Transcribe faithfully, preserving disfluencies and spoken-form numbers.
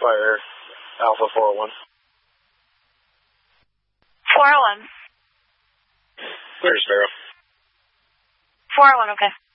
Fire Alpha four oh one. four oh one. Clear, Sparrow. four oh one, okay.